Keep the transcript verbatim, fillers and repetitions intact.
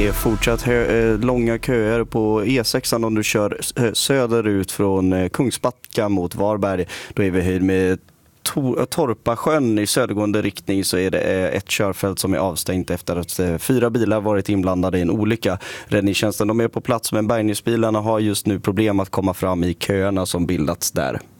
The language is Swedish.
är fortsatt hö- eh, långa köer på E sex om du kör söderut från eh, Kungsbacka mot Varberg. Då är vi höjd med Tor- Torpasjön i södergående riktning, så är det eh, ett körfält som är avstängt efter att eh, fyra bilar varit inblandade i en olycka. Räddningstjänsten de är på plats, men bärgningsbilarna har just nu problem att komma fram i köerna som bildats där.